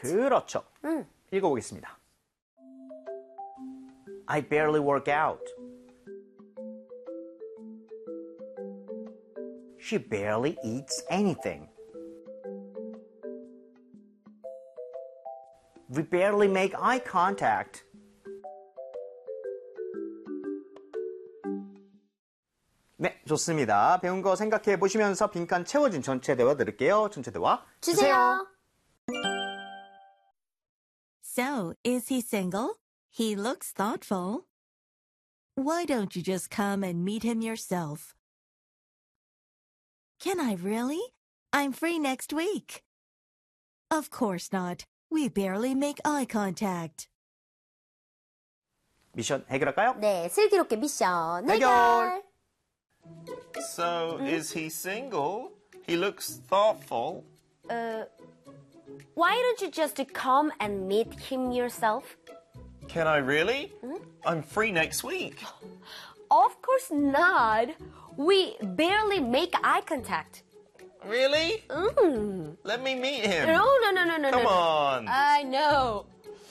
그렇죠. 읽어보겠습니다. I barely work out. She barely eats anything. We barely make eye contact. 네, 좋습니다. 배운 거 생각해 보시면서 빈칸 채워진 전체 대화 들을게요. 전체 대화 주세요. So, is he single? He looks thoughtful. Why don't you just come and meet him yourself? Can I really? I'm free next week. Of course not. We barely make eye contact. 미션 해결할까요? 네, 슬기롭게 미션 해결. 해결. So, is he single? He looks thoughtful. Why don't you just come and meet him yourself? Can I really? I'm free next week. Of course not. We barely make eye contact. Really? Let me meet him. No. Come on. I know.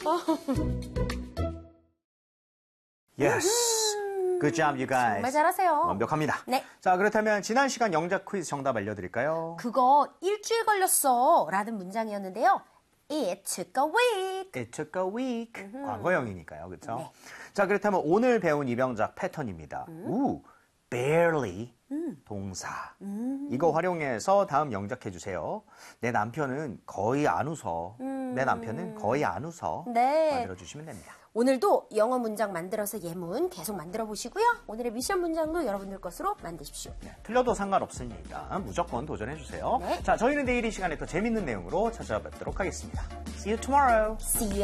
Yes. Good job, you guys. 정말 잘하세요. 완벽합니다. 네. 자, 그렇다면 지난 시간 영작 퀴즈 정답 알려드릴까요? 그거 일주일 걸렸어 라는 문장이었는데요. It took a week. It took a week. 과거형이니까요. 그렇죠? 네. 자, 그렇다면 오늘 배운 입영작 패턴입니다. barely 동사. 이거 활용해서 다음 영작해 주세요. 내 남편은 거의 안 웃어. 내 남편은 거의 안 웃어. 네. 만들어주시면 됩니다. 오늘도 영어 문장 만들어서 예문 계속 만들어 보시고요. 오늘의 미션 문장도 여러분들 것으로 만드십시오. 네, 틀려도 상관없으니까 무조건 도전해 주세요. 네. 자, 저희는 내일 이 시간에 더 재밌는 내용으로 찾아뵙도록 하겠습니다. See you tomorrow. See you